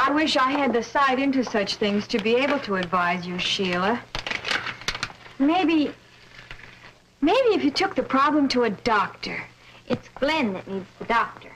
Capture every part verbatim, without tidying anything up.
I wish I had the sight into such things to be able to advise you, Sheila. Maybe, maybe if you took the problem to a doctor. It's Glenn that needs the doctor.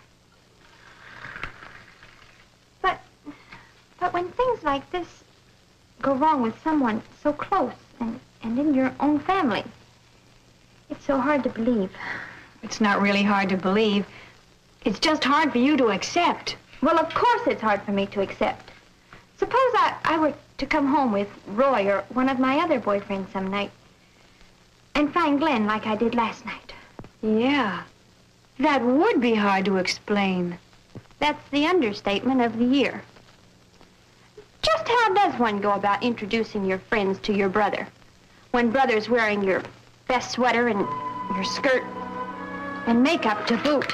But, but when things like this go wrong with someone so close and, and in your own family, it's so hard to believe. It's not really hard to believe. It's just hard for you to accept. Well, of course it's hard for me to accept. Suppose I, I were to come home with Roy or one of my other boyfriends some night and find Glenn like I did last night. Yeah, that would be hard to explain. That's the understatement of the year. Just how does one go about introducing your friends to your brother when brother's wearing your best sweater and your skirt and makeup to boot?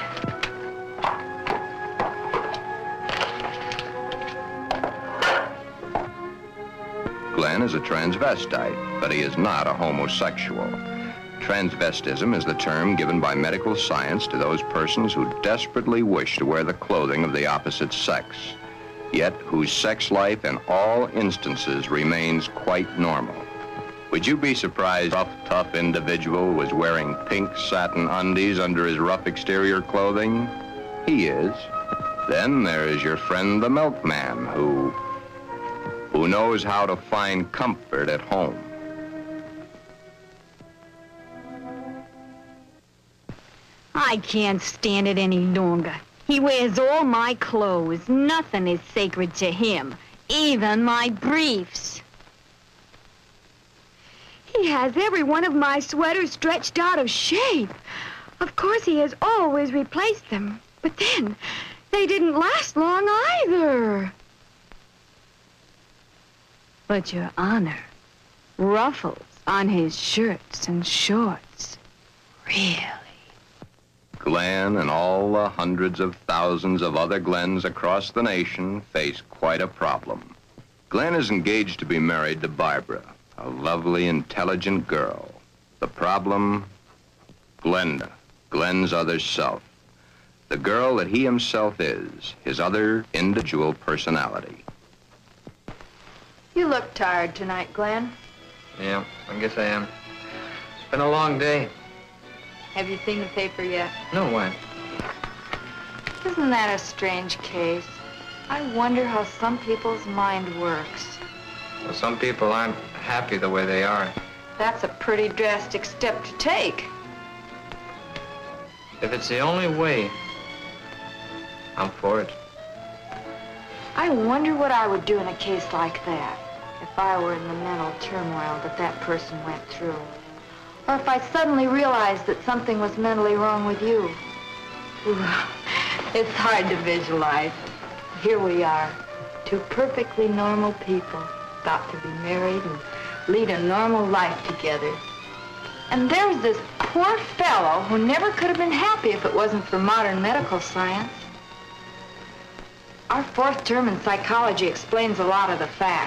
Glenn is a transvestite, but he is not a homosexual. Transvestism is the term given by medical science to those persons who desperately wish to wear the clothing of the opposite sex, yet whose sex life in all instances remains quite normal. Would you be surprised a rough, tough individual was wearing pink satin undies under his rough exterior clothing? He is. Then there is your friend the milkman, who, who knows how to find comfort at home. I can't stand it any longer. He wears all my clothes. Nothing is sacred to him, even my briefs. He has every one of my sweaters stretched out of shape. Of course, he has always replaced them. But then, they didn't last long either. But, Your Honor, ruffles on his shirts and shorts. Really? Glenn and all the hundreds of thousands of other Glens across the nation face quite a problem. Glenn is engaged to be married to Barbara, a lovely, intelligent girl. The problem? Glenda, Glenn's other self. The girl that he himself is, his other individual personality. You look tired tonight, Glenn. Yeah, I guess I am. It's been a long day. Have you seen the paper yet? No, why? Isn't that a strange case? I wonder how some people's mind works. Well, some people aren't happy the way they are. That's a pretty drastic step to take. If it's the only way, I'm for it. I wonder what I would do in a case like that if I were in the mental turmoil that that person went through. Or if I suddenly realized that something was mentally wrong with you. Ooh, it's hard to visualize. Here we are, two perfectly normal people, got to be married and lead a normal life together. And there's this poor fellow who never could have been happy if it wasn't for modern medical science. Our fourth term in psychology explains a lot of the facts.